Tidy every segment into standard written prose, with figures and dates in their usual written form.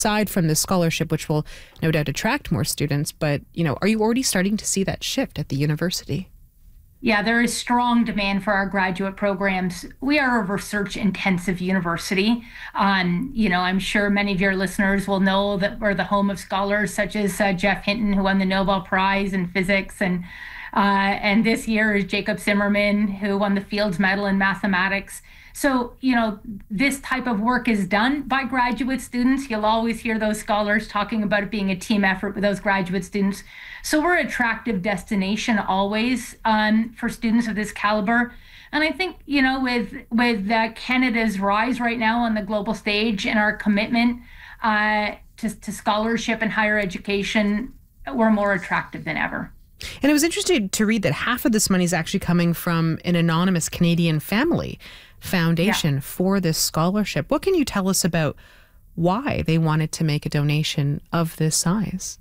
aside from this scholarship, which will no doubt attract more students, but, are you already starting to see that shift at the university? Yeah, there is strong demand for our graduate programs. We are a research intensive university. I'm sure many of your listeners will know that we're the home of scholars such as Geoff Hinton, who won the Nobel Prize in physics, and this year is Jacob Zimmerman, who won the Fields Medal in mathematics. So, this type of work is done by graduate students. You'll always hear those scholars talking about it being a team effort with those graduate students. So we're an attractive destination always for students of this caliber. And I think, with Canada's rise right now on the global stage and our commitment to scholarship and higher education, we're more attractive than ever. And I was interested to read that half of this money is actually coming from an anonymous Canadian family foundation for this scholarship. What can you tell us about why they wanted to make a donation of this size?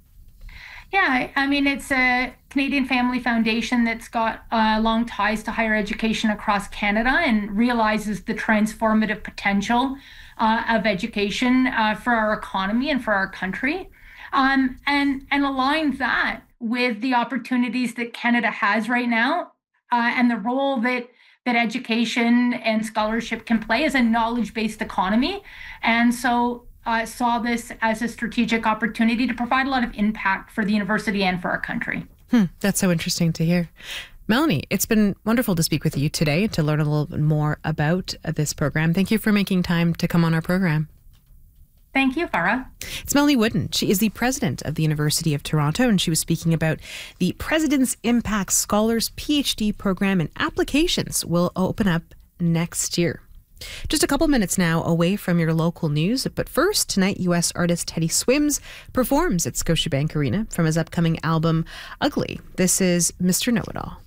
Yeah, I mean, it's a Canadian Family Foundation that's got long ties to higher education across Canada and realizes the transformative potential of education for our economy and for our country, and aligns that with the opportunities that Canada has right now and the role that education and scholarship can play as a knowledge-based economy. And so saw this as a strategic opportunity to provide a lot of impact for the university and for our country. That's so interesting to hear. Melanie, it's been wonderful to speak with you today and to learn a little bit more about this program. Thank you for making time to come on our program. Thank you, Farah. It's Melanie Wooden. She is the president of the University of Toronto, and she was speaking about the President's Impact Scholars PhD program, and applications will open up next year. Just a couple minutes now away from your local news, but first, tonight U.S. artist Teddy Swims performs at Scotiabank Arena from his upcoming album, Ugly. This is Mr. Know-It-All.